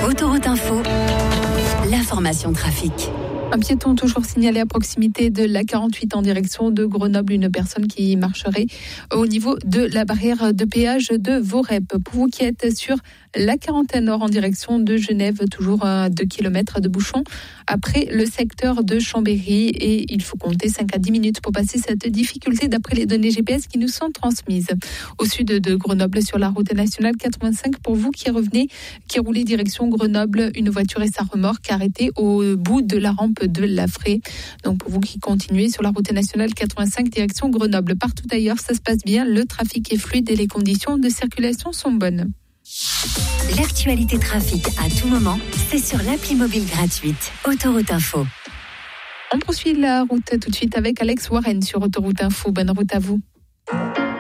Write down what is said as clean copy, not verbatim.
Autoroute Info, l'information trafic. Un piéton toujours signalé à proximité de la 48 en direction de Grenoble. Une personne qui marcherait au niveau de la barrière de péage de Vorep. Pour vous qui êtes sur la 41 Nord en direction de Genève, toujours à 2 km de bouchon après le secteur de Chambéry. Et il faut compter 5 à 10 minutes pour passer cette difficulté d'après les données GPS qui nous sont transmises. Au sud de Grenoble, sur la route nationale 85, pour vous qui roulez direction Grenoble, une voiture et sa remorque arrêtée au bout de la rampe de Lafray. Donc pour vous qui continuez sur la route nationale 85 direction Grenoble, partout ailleurs ça se passe bien, le trafic est fluide et les conditions de circulation sont bonnes. L'actualité trafic à tout moment, c'est sur l'appli mobile gratuite Autoroute Info. On poursuit la route tout de suite avec Alex Warren sur Autoroute Info. Bonne route à vous.